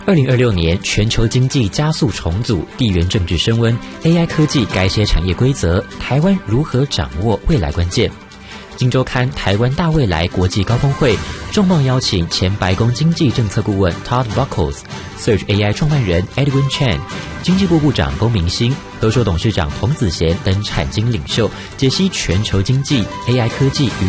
2026年全球经济加速重组，地缘政治升温 ，AI 科技该些产业规则，台湾如何掌握未来关键？今周刊台湾大未来国际高峰会重磅邀请前白宫经济政策顾问 Todd Buckles、Search AI 创办人 Edwin Chen、经济部部长龚明鑫、和硕董事长童子贤等产经领袖，解析全球经济、AI 科技与